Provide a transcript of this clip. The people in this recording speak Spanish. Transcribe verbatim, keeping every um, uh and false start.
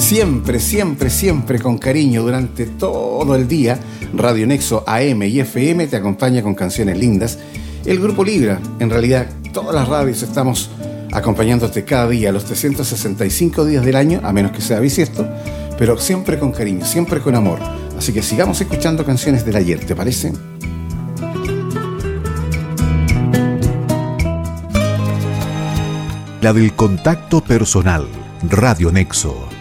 Siempre, siempre, siempre con cariño durante todo el día, Radio Nexo A M y F M te acompaña con canciones lindas. El Grupo Libra, en realidad, todas las radios estamos acompañándote cada día, los trescientos sesenta y cinco días del año, a menos que sea bisiesto, pero siempre con cariño, siempre con amor. Así que sigamos escuchando canciones del ayer, ¿te parece? La del contacto personal, Radio Nexo.